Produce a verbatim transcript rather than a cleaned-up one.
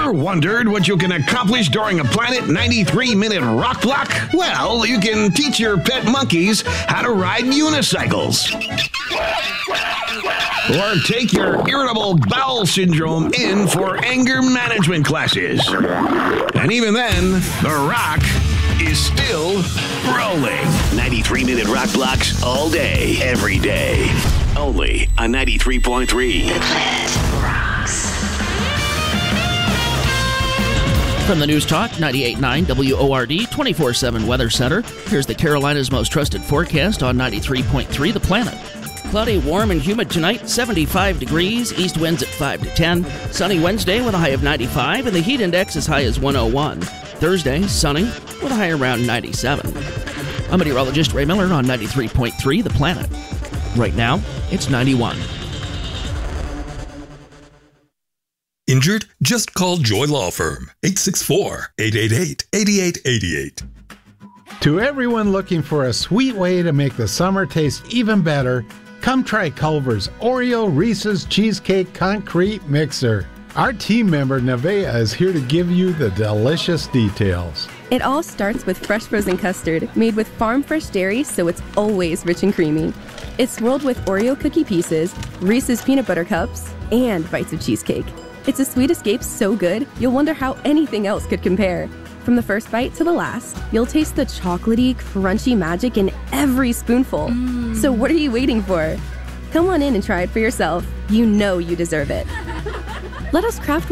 Ever wondered what you can accomplish during a Planet ninety-three minute rock block? Well, you can teach your pet monkeys how to ride unicycles. Or take your irritable bowel syndrome in for anger management classes. And even then, the rock is still rolling. ninety-three minute rock blocks all day, every day. Only on ninety-three point three. The Planet rocks. From the News Talk ninety-eight point nine W O R D twenty-four seven Weather Center, here's the Carolina's most trusted forecast on ninety-three point three The Planet. Cloudy, warm, and humid tonight, seventy-five degrees, east winds at five to ten. Sunny Wednesday with a high of ninety-five, and the heat index as high as one oh one. Thursday, sunny with a high around ninety-seven. I'm meteorologist Ray Miller on ninety-three point three The Planet. Right now, it's ninety-one. Injured? Just call Joy Law Firm, eight six four, eight eight eight, eight eight eight eight. To everyone looking for a sweet way to make the summer taste even better, come try Culver's Oreo Reese's Cheesecake Concrete Mixer. Our team member Nevaeh is here to give you the delicious details. It all starts with fresh frozen custard made with farm fresh dairy, so it's always rich and creamy. It's swirled with Oreo cookie pieces, Reese's peanut butter cups, and bites of cheesecake. It's a sweet escape so good, you'll wonder how anything else could compare. From the first bite to the last, you'll taste the chocolatey, crunchy magic in every spoonful. Mm. So what are you waiting for? Come on in and try it for yourself. You know you deserve it. Let us craft